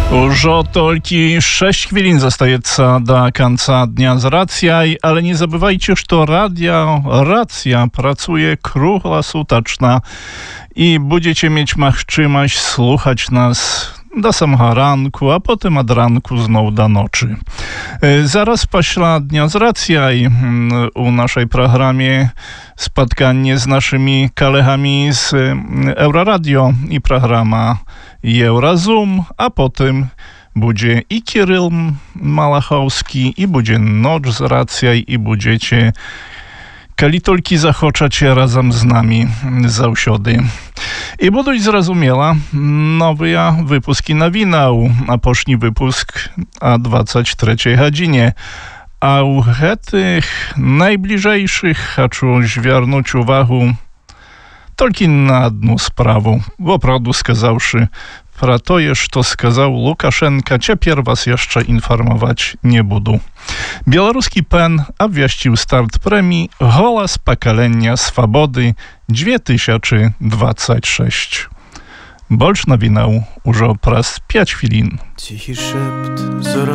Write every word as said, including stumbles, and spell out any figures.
Уже только sześć chwilin zostajется до конца dnia z racjaj, ale nie zabywajcie, że radio Racja pracuje kruglosuteczna i będziecie mieć możliwość słuchać nas do samego ranku, a potem od ranku znowu do nocy. Zaraz pośla dnia z racjaj u naszej programie spotkanie z naszymi kolegami z Euroradio i programa Eurozoom, a potem będzie i Kiryl Malachowski, i będzie Noc z racjaj, i będziecie kali tylko zachoczecie razem z nami zawsiody. I będą zrozumiała nowe wypuski nowinał, a poszli wypusk o dwudziestej trzeciej godzinie. A u tych najbliżejszych chcę zwrócić uwagę tylko na jedną sprawę, bo prawdę skazawszy, про to, что сказал Лукашенко, теперь вас jeszcze informować nie budu. Białoruski pen obwiaścił start premii Голос Поколения Swobody dwa tysiące dwudziesty szósty. Больше nowinał już przez pięć chwilin. Cichy szept